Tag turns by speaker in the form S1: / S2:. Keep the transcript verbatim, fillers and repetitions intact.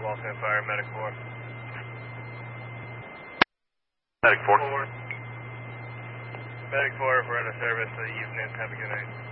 S1: Waltham Fire, Medic four.
S2: Medic four.
S1: Medic four, if we're out of service for the evening, have a good night.